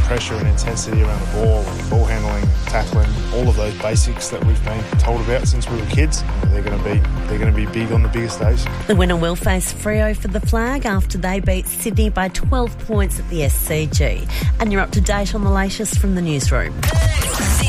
pressure and intensity around the ball, ball handling, tackling, all of those basics that we've been told about since we were kids. They're going to be big on the biggest stage. The winner will face Freo for the flag after they beat Sydney by 12 points at the SCG. And you're up to date on the latest from the newsroom.